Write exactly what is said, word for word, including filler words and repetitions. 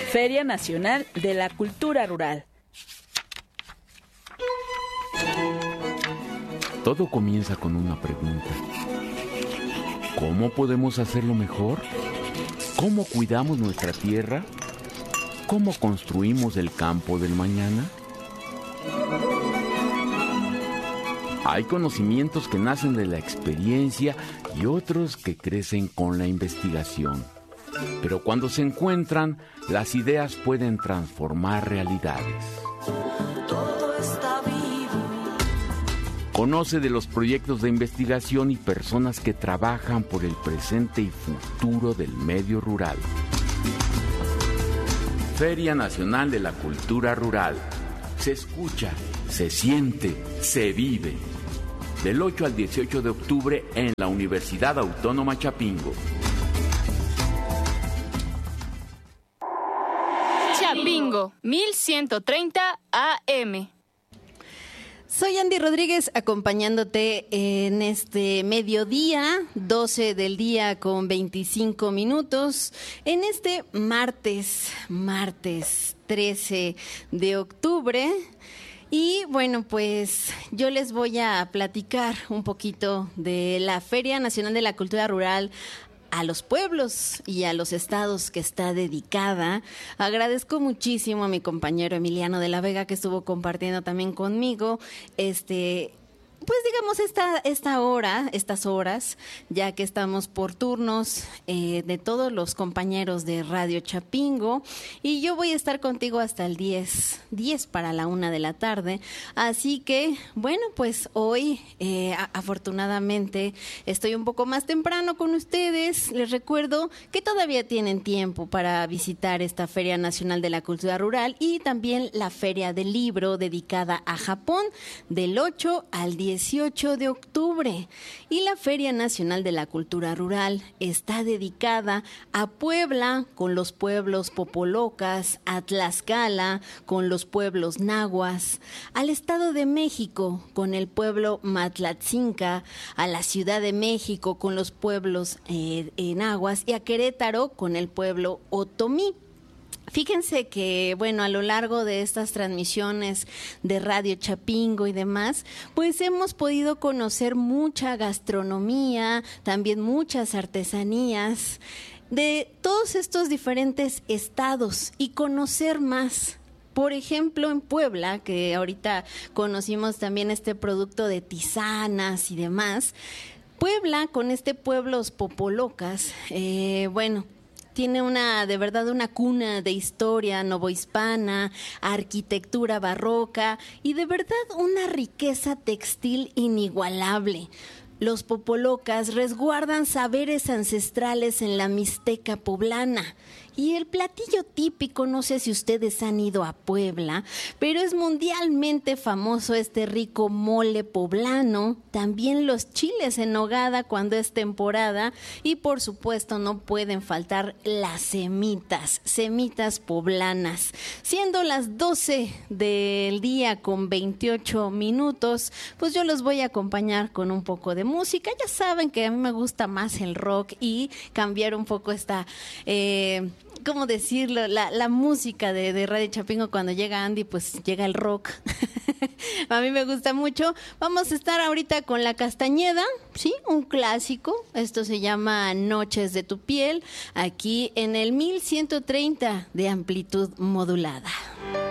Feria Nacional de la Cultura Rural. Todo comienza con una pregunta. ¿Cómo podemos hacerlo mejor? ¿Cómo cuidamos nuestra tierra? ¿Cómo construimos el campo del mañana? Hay conocimientos que nacen de la experiencia y otros que crecen con la investigación. Pero cuando se encuentran, las ideas pueden transformar realidades. Todo está vivo. Conoce de los proyectos de investigación y personas que trabajan por el presente y futuro del medio rural. Feria Nacional de la Cultura Rural. Se escucha, se siente, se vive. Del ocho al dieciocho de octubre en la Universidad Autónoma Chapingo. Chapingo, mil ciento treinta A M. Soy Andy Rodríguez, acompañándote en este mediodía, doce del día con veinticinco minutos, en este martes, martes trece de octubre. Y bueno, pues yo les voy a platicar un poquito de la Feria Nacional de la Cultura Rural a los pueblos y a los estados que está dedicada. Agradezco muchísimo a mi compañero Emiliano de la Vega, que estuvo compartiendo también conmigo este pues digamos esta esta hora, estas horas, ya que estamos por turnos eh, de todos los compañeros de Radio Chapingo, y yo voy a estar contigo hasta el diez, diez para la una de la tarde. Así que, bueno, pues hoy eh, afortunadamente estoy un poco más temprano con ustedes. Les recuerdo que todavía tienen tiempo para visitar esta Feria Nacional de la Cultura Rural y también la Feria del Libro dedicada a Japón del ocho al dieciocho de octubre. Y la Feria Nacional de la Cultura Rural está dedicada a Puebla con los pueblos popolocas, a Tlaxcala con los pueblos nahuas, al Estado de México con el pueblo matlatzinca, a la Ciudad de México con los pueblos eh, eh, nahuas y a Querétaro con el pueblo otomí. Fíjense que, bueno, a lo largo de estas transmisiones de Radio Chapingo y demás, pues hemos podido conocer mucha gastronomía, también muchas artesanías de todos estos diferentes estados y conocer más. Por ejemplo, en Puebla, que ahorita conocimos también este producto de tisanas y demás, Puebla, con este pueblos popolocas, eh, bueno, tiene una, de verdad, una cuna de historia novohispana, arquitectura barroca y de verdad una riqueza textil inigualable. Los popolocas resguardan saberes ancestrales en la Mixteca poblana. Y el platillo típico, no sé si ustedes han ido a Puebla, pero es mundialmente famoso este rico mole poblano, también los chiles en nogada cuando es temporada y por supuesto no pueden faltar las semitas, semitas poblanas. Siendo las doce del día con veintiocho minutos, pues yo los voy a acompañar con un poco de música. Ya saben que a mí me gusta más el rock y cambiar un poco esta... Eh, ¿Cómo decirlo? La, la música de, de Radio Chapingo, cuando llega Andy, pues llega el rock. A mí me gusta mucho. Vamos a estar ahorita con La Castañeda, ¿sí? Un clásico. Esto se llama Noches de tu piel, aquí en el mil ciento treinta de amplitud modulada.